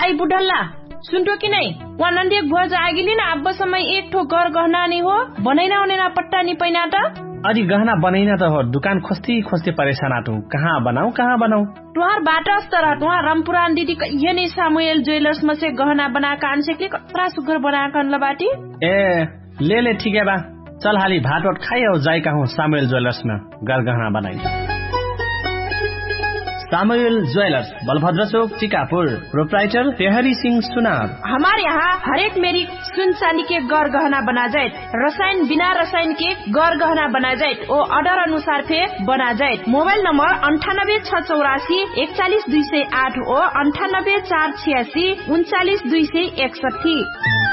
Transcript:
I बुढ़ल्ला सुनतो कि नहीं, वहाँ नंदी एक भुआ जाएगी ना अब समय एक ठो घर गहना नहीं हो बनैना होने ना पट्टा नहीं पैना था। अरे गहना बनैना तो हो, दुकान खोजती खोजती परेशान आटू, कहाँ बनाऊ तुहार बाटा स्तर तुहार रामपुरान दीदी ये नहीं सामुएल ज्वेलर्स में से गहना बना कान से के कतरा सुगर बना कान लबाटी। ए ले ठीक है बा, चल हाली भात वाट खाई और जाए कहूँ सामुएल ज्वेलर्स में गहना बनाई। सामुएल ज्वेलर्स, बलभद्र चौक, टीकापुर। प्रोप्राइटर तेहरी सिंह सुनार। हमारे यहाँ हरेक मेरी सुन चांदी के गौर गहना बना जाए, रसायन बिना रसायन के गौर गहना बना जाए और ऑर्डर अनुसार फे बना जाए। मोबाइल नंबर 98 684 41 208 और 98 486 39 261।